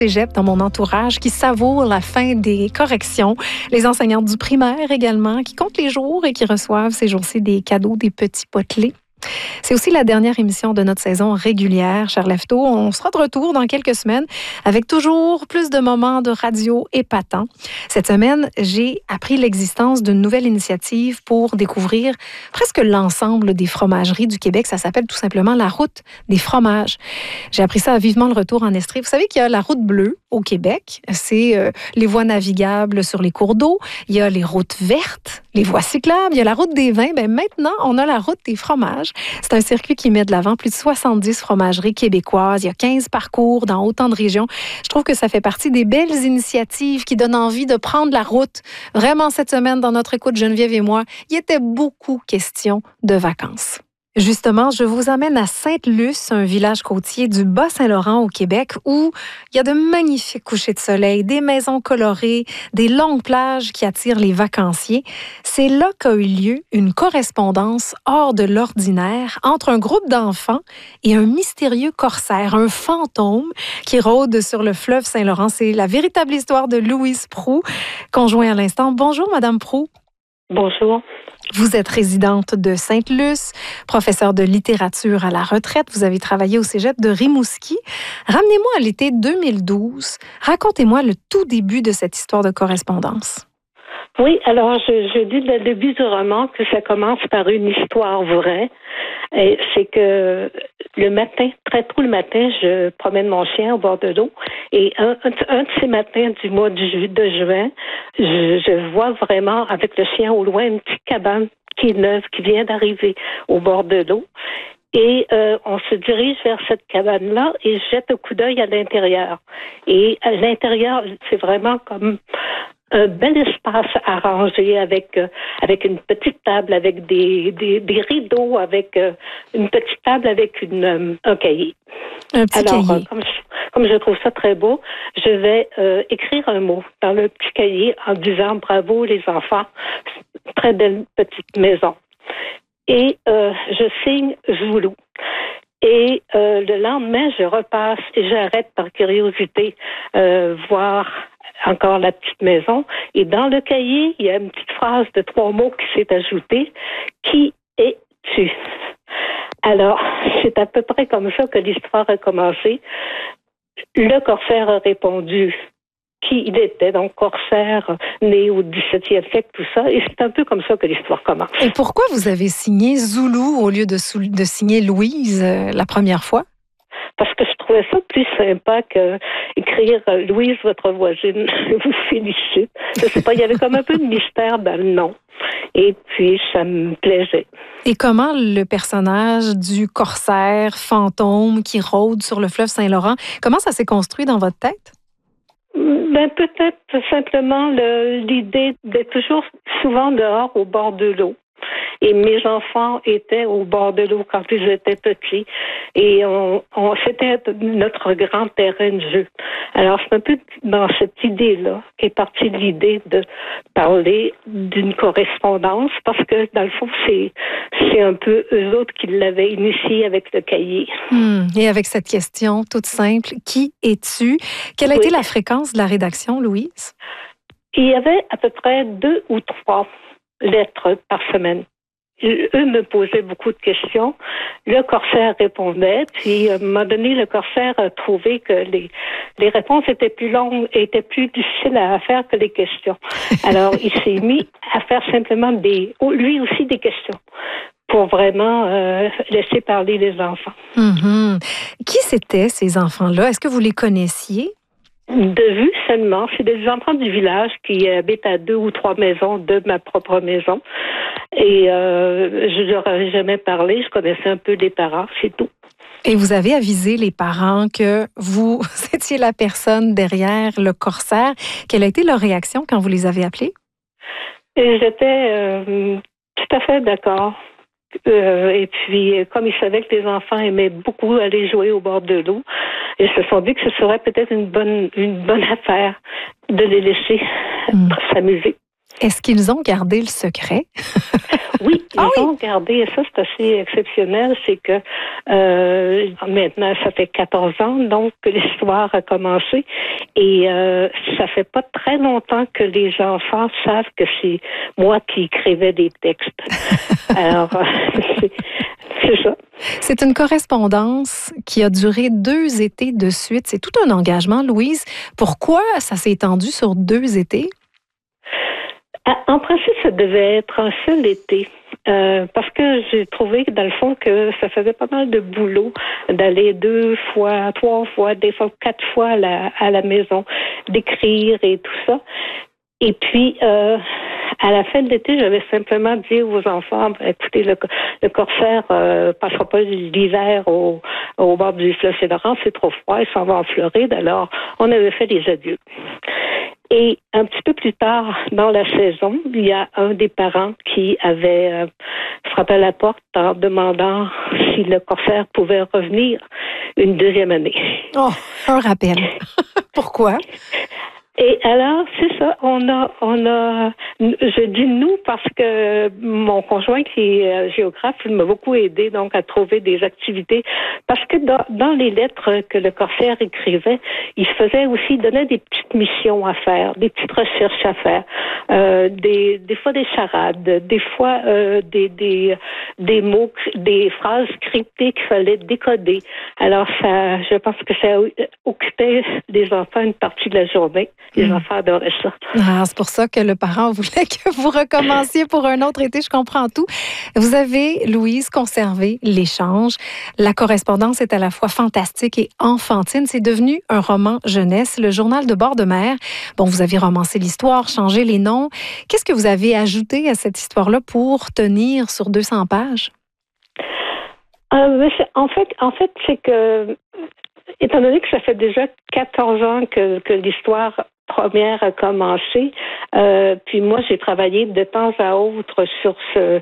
Cégep dans mon entourage qui savourent la fin des corrections. Les enseignantes du primaire également qui comptent les jours et qui reçoivent ces jours-ci des cadeaux, des petits potelets. C'est aussi la dernière émission de notre saison régulière, cher Lefto. On sera de retour dans quelques semaines avec toujours plus de moments de radio épatants. Cette semaine, j'ai appris l'existence d'une nouvelle initiative pour découvrir presque l'ensemble des fromageries du Québec. Ça s'appelle tout simplement la route des fromages. J'ai appris ça à Vivement le retour en Estrie. Vous savez qu'il y a la route bleue au Québec. C'est les voies navigables sur les cours d'eau. Il y a les routes vertes, les voies cyclables. Il y a la route des vins. Maintenant, on a la route des fromages. C'est un circuit qui met de l'avant plus de 70 fromageries québécoises. Il y a 15 parcours dans autant de régions. Je trouve que ça fait partie des belles initiatives qui donnent envie de prendre la route. Vraiment, cette semaine, dans notre écoute, Geneviève et moi, il était beaucoup question de vacances. Justement, je vous emmène à Sainte-Luce, un village côtier du Bas-Saint-Laurent au Québec où il y a de magnifiques couchers de soleil, des maisons colorées, des longues plages qui attirent les vacanciers. C'est là qu'a eu lieu une correspondance hors de l'ordinaire entre un groupe d'enfants et un mystérieux corsaire, un fantôme qui rôde sur le fleuve Saint-Laurent. C'est la véritable histoire de Louise Proulx, conjoint à l'instant. Bonjour, Madame Proulx. Bonjour. Vous êtes résidente de Sainte-Luce, professeure de littérature à la retraite. Vous avez travaillé au Cégep de Rimouski. Ramenez-moi à l'été 2012. Racontez-moi le tout début de cette histoire de correspondance. Oui, alors je dis dès le début du roman que ça commence par une histoire vraie. Et c'est que le matin, très tôt le matin, je promène mon chien au bord de l'eau. Et un de ces matins du mois de juin, je vois vraiment avec le chien au loin une petite cabane qui est neuve, qui vient d'arriver au bord de l'eau. Et on se dirige vers cette cabane-là et je jette un coup d'œil à l'intérieur. Et à l'intérieur, c'est vraiment comme un bel espace arrangé avec une petite table, avec des rideaux, avec une petite table avec un cahier. Un petit cahier. Comme je trouve ça très beau, je vais écrire un mot dans le petit cahier en disant bravo les enfants, très belle petite maison. Et je signe Zoulou. Et le lendemain, je repasse et j'arrête par curiosité voir encore la petite maison. Et dans le cahier, il y a une petite phrase de 3 mots qui s'est ajoutée. Qui es-tu? Alors, c'est à peu près comme ça que l'histoire a commencé. Le corsaire a répondu qui il était, donc corsaire, né au 17e siècle, tout ça. Et c'est un peu comme ça que l'histoire commence. Et pourquoi vous avez signé Zoulou au lieu de signer Louise la première fois? Parce que je trouvais ça plus sympa qu'écrire « Louise, votre voisine, vous félicite ». Je sais pas, il y avait comme un peu de mystère dans le nom. Et puis, ça me plaisait. Et comment le personnage du corsaire fantôme qui rôde sur le fleuve Saint-Laurent, comment ça s'est construit dans votre tête? Peut-être simplement l'idée d'être toujours souvent dehors au bord de l'eau. Et mes enfants étaient au bord de l'eau quand ils étaient petits. Et c'était notre grand terrain de jeu. Alors, c'est un peu dans cette idée-là qu'est partie l'idée de parler d'une correspondance, parce que, dans le fond, c'est un peu eux autres qui l'avaient initié avec le cahier. Et avec cette question toute simple, qui es-tu? Quelle a été la fréquence de la rédaction, Louise? Il y avait à peu près 2 ou 3 lettres par semaine. Eux me posaient beaucoup de questions. Le corsaire répondait. Puis, à un moment donné, le corsaire a trouvé que les réponses étaient plus longues et étaient plus difficiles à faire que les questions. Alors, il s'est mis à faire simplement lui aussi des questions pour vraiment laisser parler les enfants. Qui c'étaient ces enfants-là? Est-ce que vous les connaissiez? De vue seulement. C'est des enfants du village qui habitent à 2 ou 3 maisons de ma propre maison. Et je leur avais jamais parlé. Je connaissais un peu les parents, c'est tout. Et vous avez avisé les parents que vous étiez la personne derrière le corsaire. Quelle a été leur réaction quand vous les avez appelés? Et j'étais tout à fait d'accord. Et puis, comme ils savaient que les enfants aimaient beaucoup aller jouer au bord de l'eau, ils se sont dit que ce serait peut-être une bonne affaire de les laisser s'amuser. Est-ce qu'ils ont gardé le secret? Oui, ils ont gardé, et ça c'est assez exceptionnel, c'est que maintenant ça fait 14 ans donc que l'histoire a commencé et ça fait pas très longtemps que les enfants savent que c'est moi qui écrivais des textes. Alors, c'est ça. C'est une correspondance qui a duré 2 étés de suite. C'est tout un engagement, Louise. Pourquoi ça s'est étendu sur 2 étés? En principe, ça devait être un seul été. Parce que j'ai trouvé, dans le fond, que ça faisait pas mal de boulot d'aller 2 fois, 3 fois, des fois 4 fois à la maison, d'écrire et tout ça. Et puis, à la fin de l'été, j'avais simplement dit aux enfants, écoutez, le corsaire passera pas l'hiver au bord du fleuve Saint-Laurent, c'est trop froid, il s'en va en Floride. Alors, on avait fait des adieux. Et un petit peu plus tard dans la saison, il y a un des parents qui avait frappé à la porte en demandant si le corsaire pouvait revenir une 2e année. Oh, un rappel. Pourquoi? Et alors, c'est ça, je dis nous parce que mon conjoint qui est géographe, il m'a beaucoup aidé donc à trouver des activités parce que dans les lettres que le corsaire écrivait, il donnait des petites missions à faire, des petites recherches à faire, des fois des charades, des fois des mots, des phrases cryptées qu'il fallait décoder. Alors ça, je pense que ça occupait les enfants une partie de la journée. Les enfants adoraient ça. Ah, c'est pour ça que le parent voulait que vous recommenciez pour un autre été. Je comprends tout. Vous avez, Louise, conservé l'échange. La correspondance est à la fois fantastique et enfantine. C'est devenu un roman jeunesse, le journal de bord de mer. Bon, vous avez romancé l'histoire, changé les noms. Qu'est-ce que vous avez ajouté à cette histoire-là pour tenir sur 200 pages? En fait, c'est que, étant donné que ça fait déjà 14 ans que l'histoire première a commencé, puis moi j'ai travaillé de temps à autre sur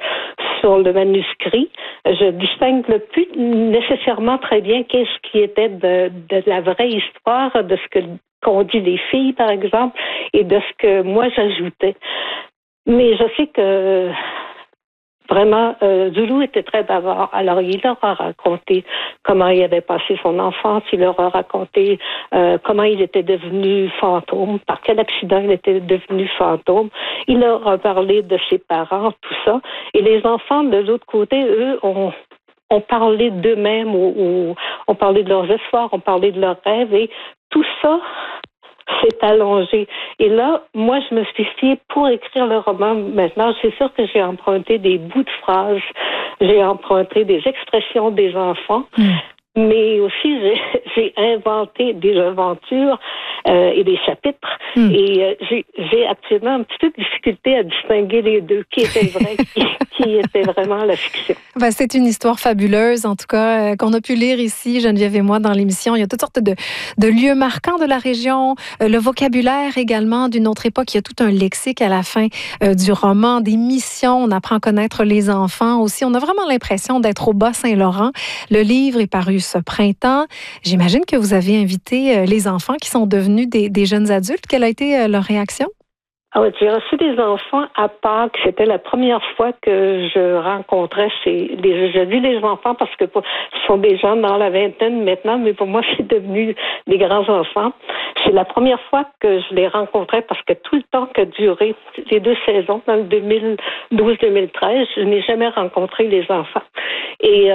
le manuscrit. Je distingue plus nécessairement très bien qu'est-ce qui était de la vraie histoire, de ce qu'ont dit les filles par exemple, et de ce que moi j'ajoutais. Mais je sais que vraiment, Zoulou était très bavard. Alors, il leur a raconté comment il avait passé son enfance. Il leur a raconté comment il était devenu fantôme, par quel accident il était devenu fantôme. Il leur a parlé de ses parents, tout ça. Et les enfants, de l'autre côté, eux, ont parlé d'eux-mêmes, ou ont parlé de leurs espoirs, ont parlé de leurs rêves. Et tout ça s'est allongé. Et là, moi, je me suis fiée pour écrire le roman. Maintenant, c'est sûr que j'ai emprunté des bouts de phrases, j'ai emprunté des expressions des enfants, mais aussi j'ai inventé des aventures et des chapitres. Et j'ai actuellement un petit peu de difficulté à distinguer les deux, qui était vrai, qui était vraiment la fiction. Ben, c'est une histoire fabuleuse, en tout cas, qu'on a pu lire ici, Geneviève et moi, dans l'émission. Il y a toutes sortes de lieux marquants de la région, le vocabulaire également d'une autre époque. Il y a tout un lexique à la fin du roman, des missions. On apprend à connaître les enfants aussi. On a vraiment l'impression d'être au Bas-Saint-Laurent. Le livre est paru ce printemps. J'imagine que vous avez invité les enfants qui sont devenus des jeunes adultes. Quelle a été leur réaction? Ah oui, j'ai reçu des enfants à Pâques. C'était la première fois que je rencontrais je dis les enfants parce que ce sont des gens dans la vingtaine maintenant, mais pour moi, c'est devenu des grands-enfants. C'est la première fois que je les rencontrais parce que tout le temps qu'a duré les 2 saisons, dans le 2012-2013, je n'ai jamais rencontré les enfants. Et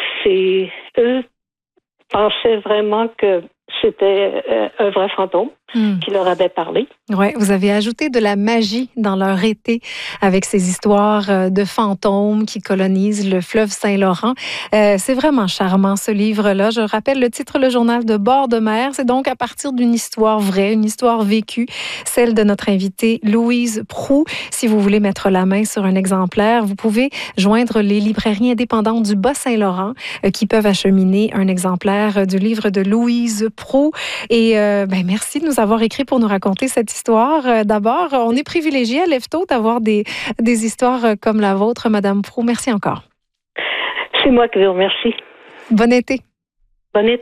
eux pensaient vraiment que c'était un vrai fantôme qui leur avait parlé. Oui, vous avez ajouté de la magie dans leur été avec ces histoires de fantômes qui colonisent le fleuve Saint-Laurent. C'est vraiment charmant, ce livre-là. Je rappelle le titre, Le journal de bord de mer. C'est donc à partir d'une histoire vraie, une histoire vécue, celle de notre invitée Louise Proulx. Si vous voulez mettre la main sur un exemplaire, vous pouvez joindre les librairies indépendantes du Bas-Saint-Laurent qui peuvent acheminer un exemplaire du livre de Louise Proulx. Et merci de nous avoir écrit pour nous raconter cette histoire. D'abord, on est privilégié à Lève-Tôt d'avoir des histoires comme la vôtre, Madame Proulx. Merci encore. C'est moi qui vous remercie. Bon été. Bon été.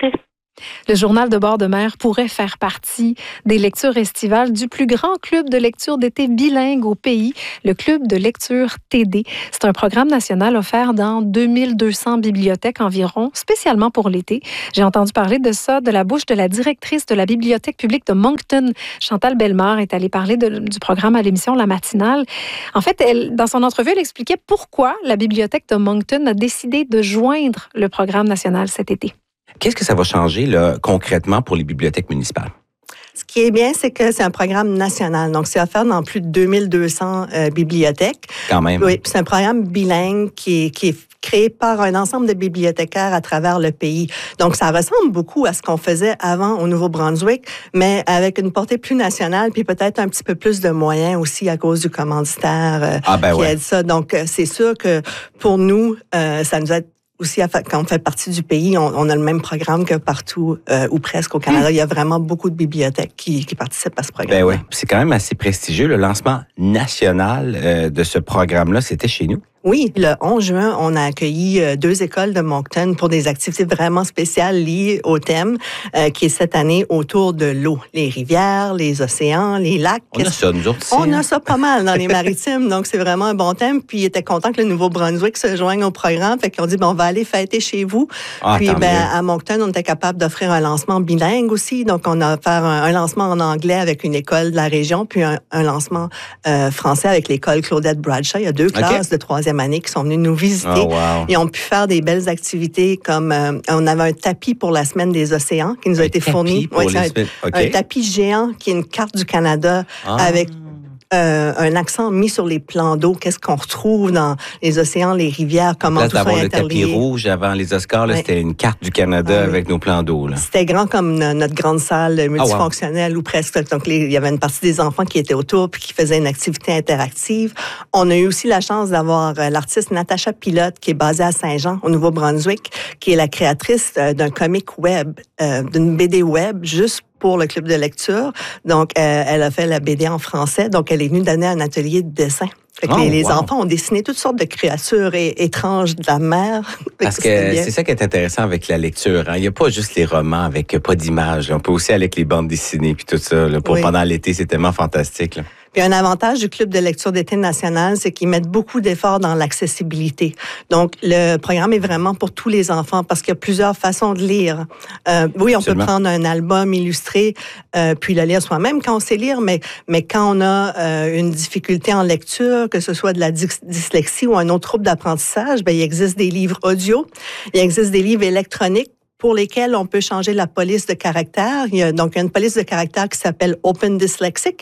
Le journal de bord de mer pourrait faire partie des lectures estivales du plus grand club de lecture d'été bilingue au pays, le Club de lecture TD. C'est un programme national offert dans 2200 bibliothèques environ, spécialement pour l'été. J'ai entendu parler de ça de la bouche de la directrice de la bibliothèque publique de Moncton. Chantal Bellemare est allée parler du programme à l'émission La Matinale. En fait, dans son entrevue, elle expliquait pourquoi la bibliothèque de Moncton a décidé de joindre le programme national cet été. Qu'est-ce que ça va changer là, concrètement pour les bibliothèques municipales? Ce qui est bien, c'est que c'est un programme national. Donc, c'est offert dans plus de 2200 bibliothèques. Quand même. Oui, puis c'est un programme bilingue qui est créé par un ensemble de bibliothécaires à travers le pays. Donc, ça ressemble beaucoup à ce qu'on faisait avant au Nouveau-Brunswick, mais avec une portée plus nationale, puis peut-être un petit peu plus de moyens aussi à cause du commanditaire qui aide ça. Donc, c'est sûr que pour nous, ça nous aide aussi, quand on fait partie du pays, on a le même programme que partout ou presque au Canada. Il y a vraiment beaucoup de bibliothèques qui participent à ce programme. Ben ouais, c'est quand même assez prestigieux. Le lancement national de ce programme-là, c'était chez nous. Oui, le 11 juin, on a accueilli 2 écoles de Moncton pour des activités vraiment spéciales liées au thème qui est cette année autour de l'eau. Les rivières, les océans, les lacs. On a ça, nous autres ici. On a ça pas mal dans les maritimes, donc c'est vraiment un bon thème. Puis ils étaient contents que le Nouveau-Brunswick se joigne au programme. Fait qu'ils ont dit, on va aller fêter chez vous. Puis à Moncton, on était capable d'offrir un lancement bilingue aussi. Donc on a fait un lancement en anglais avec une école de la région, puis un lancement français avec l'école Claudette Bradshaw. Il y a 2 classes de 3e année qui sont venus nous visiter. Oh, wow. Ils ont pu faire des belles activités comme on avait un tapis pour la semaine des océans qui nous a été fourni. Un tapis géant qui est une carte du Canada avec un accent mis sur les plans d'eau. Qu'est-ce qu'on retrouve dans les océans, les rivières, comment tout ça est interlié. Le tapis rouge avant les Oscars, là, c'était une carte du Canada avec nos plans d'eau. Là. C'était grand comme notre grande salle multifonctionnelle ou presque. Donc, il y avait une partie des enfants qui étaient autour puis qui faisaient une activité interactive. On a eu aussi la chance d'avoir l'artiste Natacha Pilote qui est basée à Saint-Jean, au Nouveau-Brunswick, qui est la créatrice d'un comic web, d'une BD web, juste pour le club de lecture. Donc, elle a fait la BD en français. Donc, elle est venue donner un atelier de dessin. Fait que les enfants ont dessiné toutes sortes de créatures étranges de la mer. Parce que c'est ça qui est intéressant avec la lecture. Hein. Il n'y a pas juste les romans avec pas d'images. On peut aussi aller avec les bandes dessinées puis tout ça. Là, pendant l'été, c'est tellement fantastique. Là. Puis un avantage du Club de lecture d'été national, c'est qu'ils mettent beaucoup d'efforts dans l'accessibilité. Donc, le programme est vraiment pour tous les enfants parce qu'il y a plusieurs façons de lire. Oui, on peut prendre un album illustré puis le lire soi-même quand on sait lire, mais quand on a une difficulté en lecture, que ce soit de la dyslexie ou un autre trouble d'apprentissage, il existe des livres audio, il existe des livres électroniques pour lesquels on peut changer la police de caractère. Il y a donc une police de caractère qui s'appelle Open Dyslexic,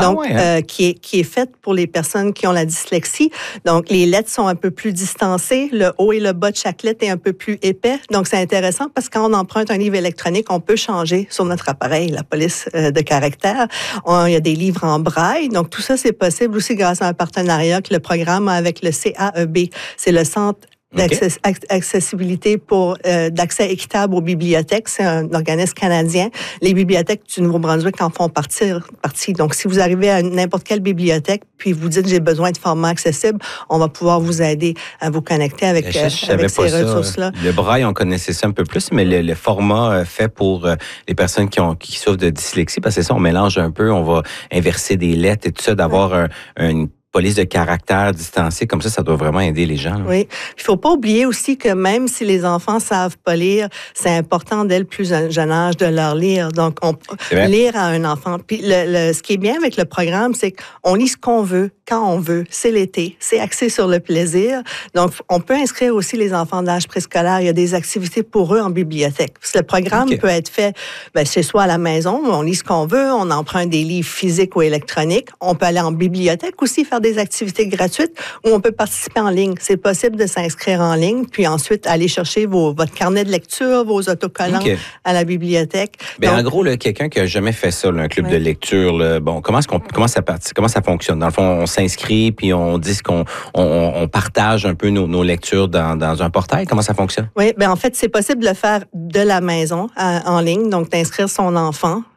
qui est faite pour les personnes qui ont la dyslexie. Donc, les lettres sont un peu plus distancées. Le haut et le bas de chaque lettre est un peu plus épais. Donc, c'est intéressant parce que quand on emprunte un livre électronique, on peut changer sur notre appareil la police de caractère. Il y a des livres en braille. Donc, tout ça, c'est possible aussi grâce à un partenariat que le programme a avec le CAEB. C'est le Centre d'accessibilité d'accès équitable aux bibliothèques. C'est un organisme canadien. Les bibliothèques du Nouveau-Brunswick en font partie. Donc, si vous arrivez à n'importe quelle bibliothèque, puis vous dites j'ai besoin de formats accessibles, on va pouvoir vous aider à vous connecter avec ces ressources-là. Le braille, on connaissait ça un peu plus, mais le format fait pour les personnes qui souffrent de dyslexie, parce que c'est ça, on mélange un peu, on va inverser des lettres et tout ça, d'avoir une police de caractère distancée, comme ça doit vraiment aider les gens. Là. Oui. Il faut pas oublier aussi que même si les enfants savent pas lire, c'est important dès le plus jeune âge de leur lire. Donc, lire à un enfant. Puis, ce qui est bien avec le programme, c'est qu'on lit ce qu'on veut, quand on veut. C'est l'été. C'est axé sur le plaisir. Donc, on peut inscrire aussi les enfants d'âge préscolaire. Il y a des activités pour eux en bibliothèque. Parce que le programme peut être fait chez soi à la maison. On lit ce qu'on veut. On emprunte des livres physiques ou électroniques. On peut aller en bibliothèque aussi, faire des activités gratuites où on peut participer en ligne. C'est possible de s'inscrire en ligne, puis ensuite aller chercher votre carnet de lecture, vos autocollants à la bibliothèque. Bien, en gros, quelqu'un qui a jamais fait ça, un club de lecture, comment ça fonctionne? Dans le fond, on s'inscrit, puis on dit on partage un peu nos lectures dans un portail. Comment ça fonctionne? Oui, en fait, c'est possible de le faire de la maison en ligne, donc d'inscrire son enfant.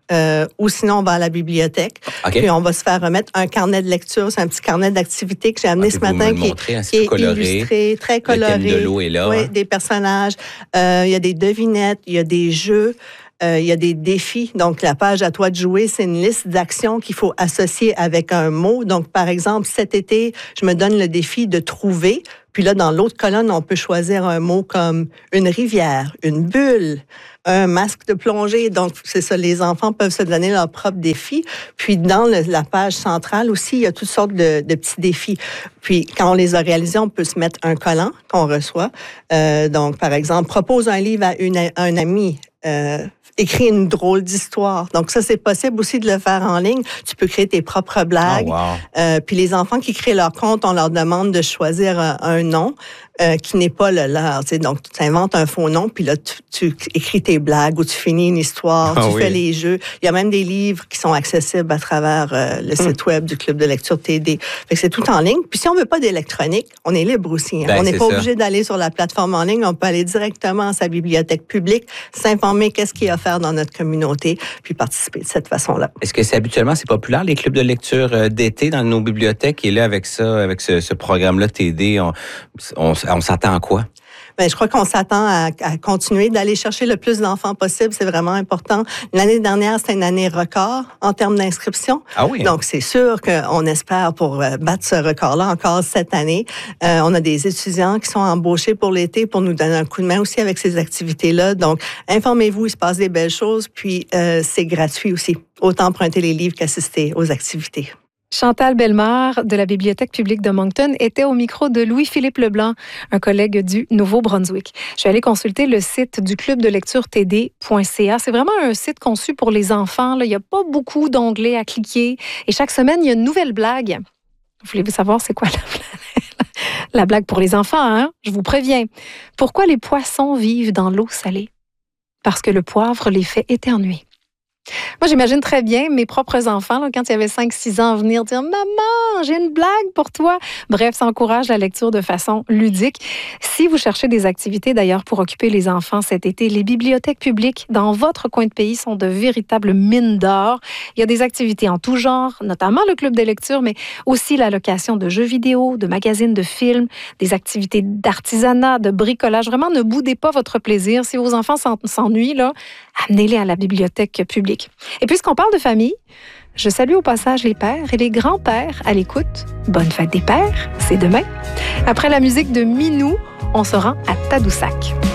ou sinon on va à la bibliothèque. Okay. Puis on va se faire remettre un carnet de lecture. C'est un petit carnet d'activités que j'ai amené ce matin qui est illustré, très coloré. Le thème de l'eau est là. Oui, des personnages. Il y a des devinettes, il y a des jeux. Il y a des défis. Donc, la page à toi de jouer, c'est une liste d'actions qu'il faut associer avec un mot. Donc, par exemple, cet été, je me donne le défi de trouver. Puis là, dans l'autre colonne, on peut choisir un mot comme une rivière, une bulle, un masque de plongée. Donc, c'est ça, les enfants peuvent se donner leurs propres défis. Puis, dans la page centrale aussi, il y a toutes sortes de petits défis. Puis, quand on les a réalisés, on peut se mettre un collant qu'on reçoit. Donc, par exemple, propose un livre à un ami. Écris une drôle d'histoire. Donc ça, c'est possible aussi de le faire en ligne. Tu peux créer tes propres blagues. Oh, wow. Puis les enfants qui créent leur compte, on leur demande de choisir un nom qui n'est pas le leur. Tu sais, donc, tu inventes un faux nom, puis là, tu écris tes blagues ou tu finis une histoire, tu fais les jeux. Il y a même des livres qui sont accessibles à travers le site web du Club de lecture TD. Fait que c'est tout en ligne. Puis si on veut pas d'électronique, on est libre aussi. Hein. On n'est pas obligé d'aller sur la plateforme en ligne. On peut aller directement à sa bibliothèque publique, s'informer qu'est-ce qu'il y a à faire dans notre communauté, puis participer de cette façon-là. Est-ce que c'est populaire, les clubs de lecture d'été dans nos bibliothèques? Et là, avec ça, avec ce programme-là TD, on s'attend à quoi? Bien, je crois qu'on s'attend à continuer d'aller chercher le plus d'enfants possible. C'est vraiment important. L'année dernière, c'était une année record en termes d'inscription. Ah oui? Donc, c'est sûr qu'on espère pour battre ce record-là encore cette année. On a des étudiants qui sont embauchés pour l'été pour nous donner un coup de main aussi avec ces activités-là. Donc, informez-vous, il se passe des belles choses. Puis, c'est gratuit aussi. Autant emprunter les livres qu'assister aux activités. Chantal Bellemare de la Bibliothèque publique de Moncton était au micro de Louis-Philippe Leblanc, un collègue du Nouveau-Brunswick. Je suis allée consulter le site du club de lecture td.ca. C'est vraiment un site conçu pour les enfants. Là. Il n'y a pas beaucoup d'onglets à cliquer. Et chaque semaine, il y a une nouvelle blague. Voulez-vous savoir c'est quoi la blague pour les enfants? Hein? Je vous préviens. Pourquoi les poissons vivent dans l'eau salée? Parce que le poivre les fait éternuer. Moi, j'imagine très bien mes propres enfants, là, quand il y avait 5-6 ans, venir dire « Maman, j'ai une blague pour toi ». Bref, ça encourage la lecture de façon ludique. Si vous cherchez des activités, d'ailleurs, pour occuper les enfants cet été, les bibliothèques publiques dans votre coin de pays sont de véritables mines d'or. Il y a des activités en tout genre, notamment le club de lecture, mais aussi la location de jeux vidéo, de magazines, de films, des activités d'artisanat, de bricolage. Vraiment, ne boudez pas votre plaisir. Si vos enfants s'ennuient, là, amenez-les à la bibliothèque publique. Et puisqu'on parle de famille, je salue au passage les pères et les grands-pères à l'écoute. Bonne fête des pères, c'est demain. Après la musique de Minou, on se rend à Tadoussac.